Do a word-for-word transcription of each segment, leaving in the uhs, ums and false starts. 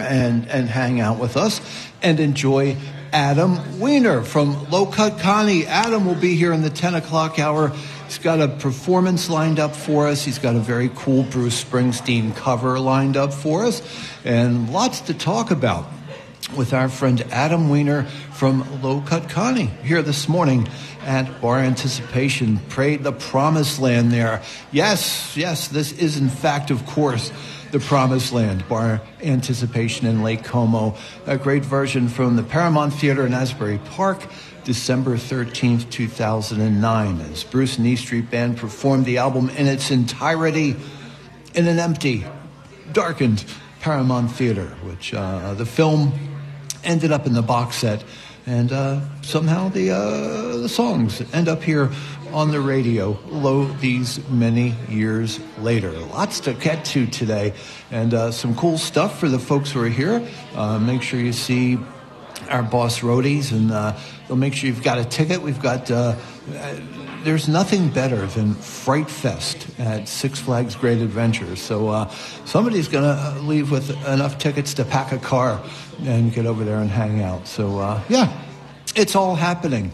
and, and hang out with us and enjoy Adam Weiner from Low Cut Connie. Adam will be here in the ten o'clock hour. He's got a performance lined up for us. He's got a very cool Bruce Springsteen cover lined up for us, and lots to talk about with our friend Adam Weiner from Low Cut Connie here this morning at Bar Anticipation. Pray the Promised Land there. Yes, yes, this is in fact, of course, the Promised Land, Bar Anticipation in Lake Como. A great version from the Paramount Theater in Asbury Park, December thirteenth, two thousand nine, as Bruce and E Street Band performed the album in its entirety in an empty, darkened Paramount Theater, which uh, the film ended up in the box set, and uh, somehow the uh, the songs end up here on the radio, lo, these many years later. Lots to get to today, and uh, some cool stuff for the folks who are here. Uh, make sure you see our boss roadies, and uh, they'll make sure you've got a ticket. We've got, uh, uh, there's nothing better than Fright Fest at Six Flags Great Adventure. So uh, somebody's going to leave with enough tickets to pack a car and get over there and hang out. So uh, yeah, it's all happening,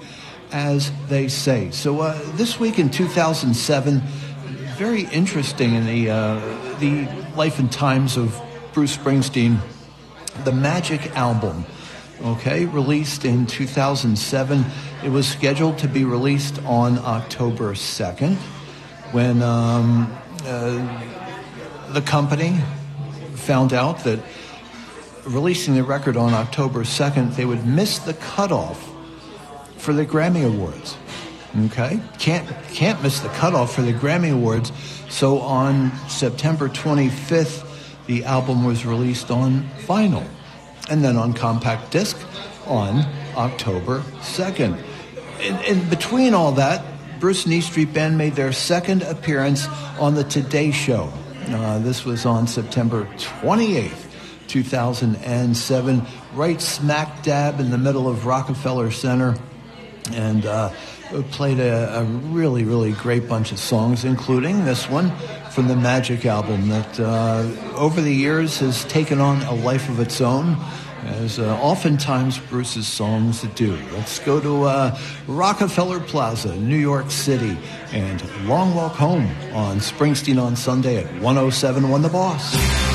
as they say. So uh, this week in two thousand seven, very interesting in the uh, the life and times of Bruce Springsteen, the Magic album, okay, released in two thousand seven. It was scheduled to be released on October second, when um, uh, the company found out that releasing the record on October second, they would miss the cutoff for the Grammy Awards. Okay? Can't can't miss the cutoff for the Grammy Awards. So on September twenty-fifth, the album was released on vinyl, and then on compact disc on October second. In, in between all that, Bruce and E Street Band made their second appearance on the Today Show. Uh, this was on September twenty-eighth, two thousand seven, right smack dab in the middle of Rockefeller Center. And uh, played a, a really, really great bunch of songs, including this one from the Magic album that uh, over the years has taken on a life of its own, as uh, oftentimes Bruce's songs do. Let's go to uh, Rockefeller Plaza, New York City, and Long Walk Home on Springsteen on Sunday at one oh seven point one The Boss.